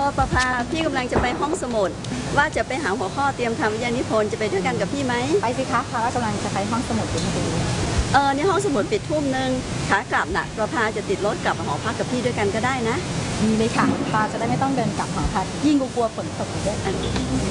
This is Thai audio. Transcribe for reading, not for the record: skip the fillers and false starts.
ประภาพี่กำลังจะไปห้องสมุดว่าจะไปหาหัวข้อเตรียมทำวิทยานิพนธ์จะไปด้วยกันกับพี่ไหมไปสิคะพากำลังจะไปห้องสมุดอยู่พอดีนี่ห้องสมุดปิดทุ่มนึงขากลับน่ะประภาจะติดรถกลับหอพักกับพี่ด้วยกันก็ได้นะดีเลยค่ะพาจะได้ไม่ต้องเดินกลับหอพักยิ่งกลัวฝนตกด้วย